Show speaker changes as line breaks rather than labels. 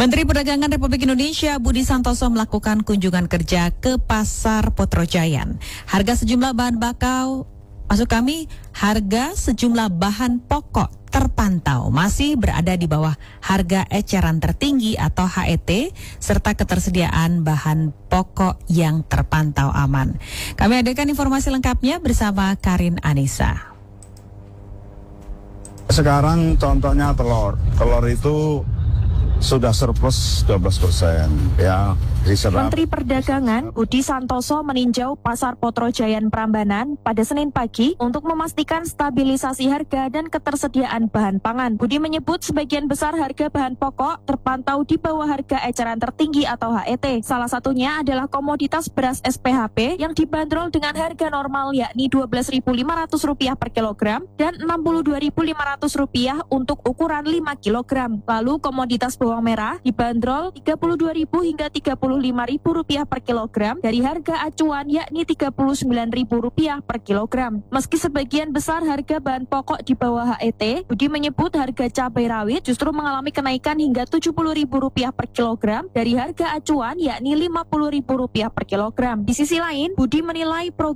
Menteri Perdagangan Republik Indonesia Budi Santoso melakukan kunjungan kerja ke Pasar Potrojayan. Harga sejumlah bahan pokok terpantau masih berada di bawah harga eceran tertinggi atau HET serta ketersediaan bahan pokok yang terpantau aman. Kami hadirkan informasi lengkapnya bersama Karin Anissa.
Sekarang contohnya telur itu sudah surplus 12% ya.
Menteri Perdagangan Budi Santoso meninjau Pasar Potrojayan Prambanan pada Senin pagi untuk memastikan stabilisasi harga dan ketersediaan bahan pangan. Budi menyebut sebagian besar harga bahan pokok terpantau di bawah harga eceran tertinggi atau HET. Salah satunya adalah komoditas beras SPHP yang dibanderol dengan harga normal yakni Rp12.500 per kilogram dan Rp62.500 untuk ukuran 5 kilogram. Lalu komoditas bawang merah dibanderol Rp32.000 hingga Rp35.000 per kilogram dari harga acuan yakni Rp39.000 per kilogram. Meski sebagian besar harga bahan pokok di bawah HET, Budi menyebut harga cabai rawit justru mengalami kenaikan hingga Rp70.000 per kilogram dari harga acuan yakni Rp50.000 per kilogram. Di sisi lain, Budi menilai program